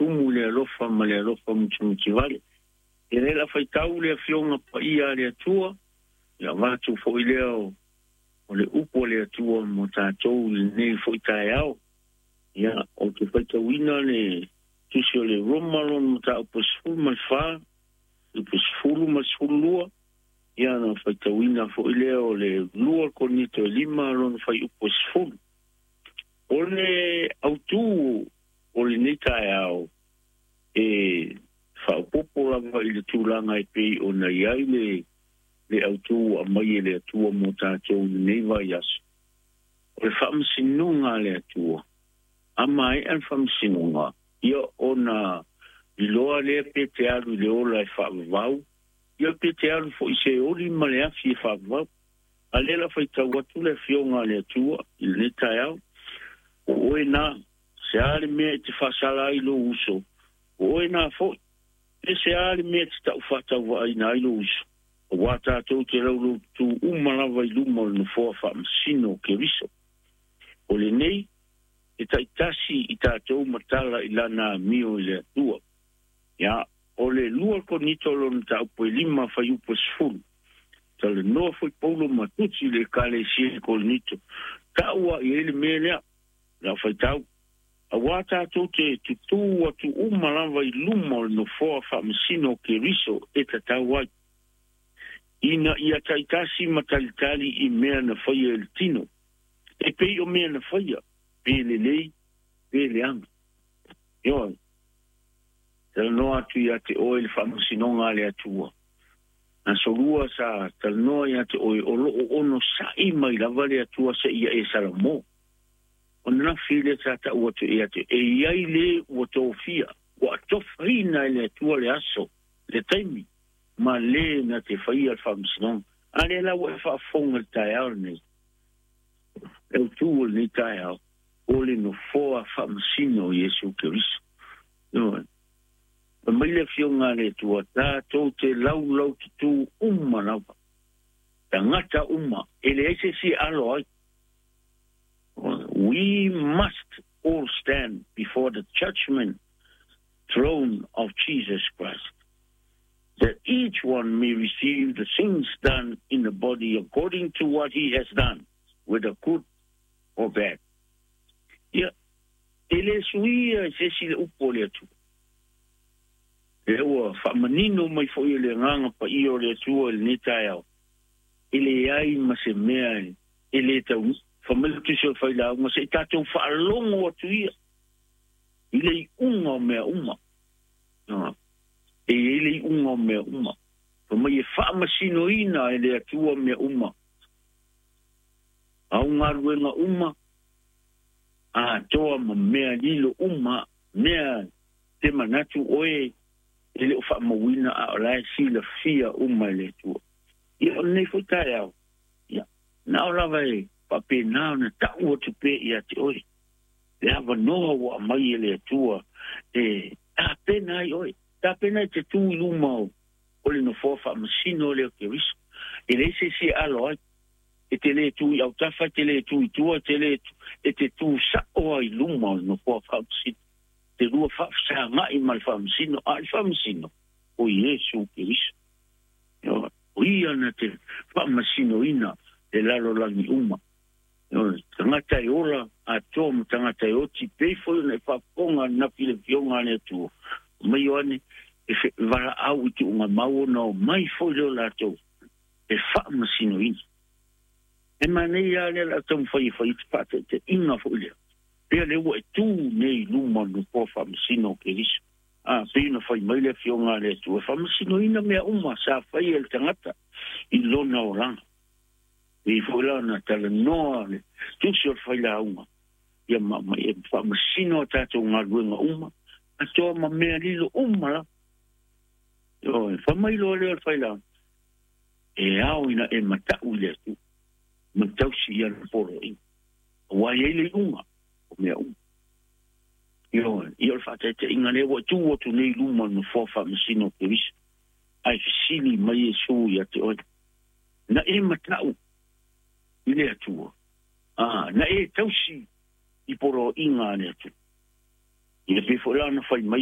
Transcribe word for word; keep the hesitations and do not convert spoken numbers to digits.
tumu le alofa ma le alofa mutumuti vale. E le la faitau le fionga pa ia le atua, ia vatu fo i leo o le upo le atua mo tātou le nei fo i tae au. Ia o te faitauina le tusi o le romalon mo tā upo sifuru ma wha, upo sifuru ma sifuru lua, ia na faitauina fo i leo le lua konito e lima lon fai upo sifuru. O le autu o le nei tae au, e whaopopo lava i le tūlanga i pei o na iai le, le autu a mai le atua mo tātou nei vai asu. O le whaamsinunga le atua. A mai an whaamsinunga. Ia o na iloa le pete alu le ola e whaavavau. Ia pete alu fo i se ori ma le afi e whaavavau. A le la whaitau atu le fionga le atua i le tai au. O oe na, se ale mea te whasala i lo uso. O oe na fo e se ale mea te tau whatau wa aina i lo uso. O wata tau te rau tu umalawa i luma o na fua whaamsino ke riso. O le nei, e taitasi i tātou matala i lana mio i le atua. Ia, o le lua konito lona tau po lima whai upo sifuru. Ta le noa fwoi paulo matuti le kale sie konito. Taua i ele mea lea, la whai tau. A wata tau te tutu atu umalawa i luma o na fua whaamsino ke riso e ta tau wai. Ina ia taitasi matalitali i mea na whaia el tino. E pei o mea na whaia. Pele lei, pele anga. Ioi. Tala noa atu ia te oe le whamusinonga le atua. Na sorua sa tala noa ia te oe o loo ono sa ima i lava le atua sa ia e salamo. O na while sa ta ua te ia te e iai le ua tō fia. Ua tofrina le atua le aso, le taimi. Ma le na te whaia le whamusinonga. Ale la ua e whaafonga le tai au nei. E utua le tai au. Ole no foa whamasino Yesu Keriso. No. Ma mai le fionga le tua tā tō te lau lau ki tū umma lawa. Ta ngata umma. Ele eise si alo ai. We must all stand before the judgment throne of Jesus Christ, that each one may receive the things done in the body according to what he has done, whether good or bad. Ia, ele suia se si le upo le atu. E ua whamanino mai fo i le nganga pa i o le atua le netai au. Ele ai ma se mea ele tau whamila tusi o whaila au ma se tatou whaalongo atu ia. Ile i unga o mea uma. E ele i unga o mea uma. Whamai e whaamasino ina e le atua mea uma. Au ngā ruenga uma. A toa ma mea lilo uma, mea te manatu oe, ele o wha mawina a o lai sila fia uma le tua. Ia o nei futai au. Ia, nao lava e, pape nao na tau o tupe ia te oe. Le hawa noa wa mai e le tua, e, ta pena i oe, ta pena i te tu luma o, o le no fofa masino le o ke riso. E le se se alo ai. E te le tu i au tafa, te le tu i tua, te le tu, e te tu sa oa i luma no kua whaamsino. Te rua whaafsa ngai mal whaamsino, a i whaamsino, o Yesu Keriso. O ia na te whaamsino ina, te lalo langi uma. Tangata i ora, a tōma tangata i oti, peifo i na whaaponga na pile fionga ne tu. Mai oane, e wara au i tu unga mau no, mai fo leo la tō, e whaamsino ina. E manei a le la tau whai whai te pata te inga whuilea. Pea le ua e tū nei luma no kua whamasino ke riso. Ah, pea na whai maile fionga le tu. E whamasino ina mea uma sa whai el tangata i lona o langa. E whuila na tala noa le tusi o whai la uma. Ia ma mai e whamasino a tātou ngā ruenga uma. A toa ma mea lilo uma la. Yo, e whamailo le o whai la. E au ina e matau le tu. Ma tausi ia na poro i. Wai ele unga, o mea unga. Io, io fate te inga le wa tu o tu nei luma no fofa masino ke wisa. Ai fisili mai e su ia te oi. Na e matau, i le atua. Ah, na e tausi i poro inga ne atu. I le pefo la na fai mai